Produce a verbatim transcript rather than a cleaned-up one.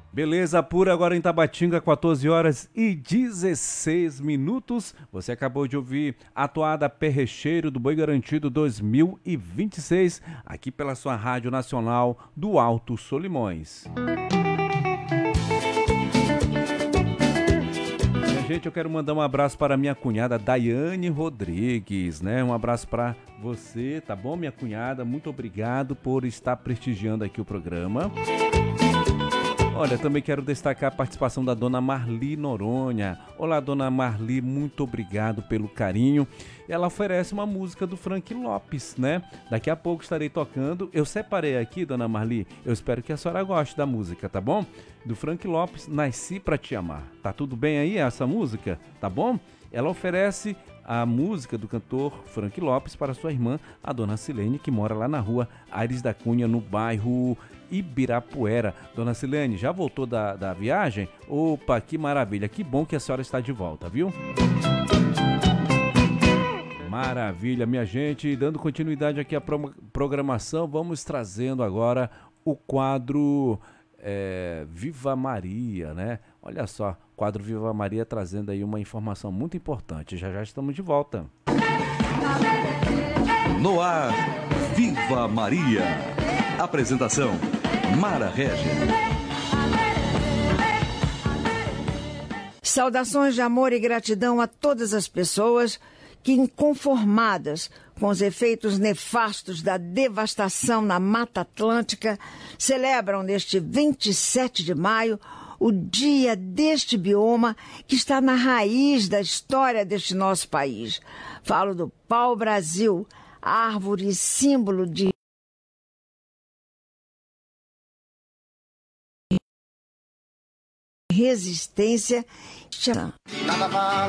Beleza pura agora em Tabatinga, quatorze horas e dezesseis minutos. Você acabou de ouvir a toada Perrecheiro do Boi Garantido dois mil e vinte e seis, aqui pela sua Rádio Nacional do Alto Solimões. Minha gente, eu quero mandar um abraço para minha cunhada Daiane Rodrigues, né? Um abraço para você, tá bom, minha cunhada? Muito obrigado por estar prestigiando aqui o programa. Olha, também quero destacar a participação da dona Marli Noronha. Olá, dona Marli, muito obrigado pelo carinho. Ela oferece uma música do Frank Lopes, né? Daqui a pouco estarei tocando. Eu separei aqui, dona Marli, eu espero que a senhora goste da música, tá bom? Do Frank Lopes, Nasci Pra Te Amar. Tá tudo bem aí essa música? Tá bom? Ela oferece a música do cantor Frank Lopes para sua irmã, a dona Silene, que mora lá na rua Aires da Cunha, no bairro Ibirapuera. Dona Silene, já voltou da, da viagem? Opa, que maravilha, que bom que a senhora está de volta, viu? Maravilha, minha gente. Dando continuidade aqui à pro- programação, vamos trazendo agora o quadro é, Viva Maria, né? Olha só, quadro Viva Maria trazendo aí uma informação muito importante. Já já estamos de volta. No ar, Viva Maria. Apresentação, Mara Regia. Saudações de amor e gratidão a todas as pessoas que, inconformadas com os efeitos nefastos da devastação na Mata Atlântica, celebram neste vinte e sete de maio o dia deste bioma que está na raiz da história deste nosso país. Falo do pau-brasil, árvore símbolo de resistência.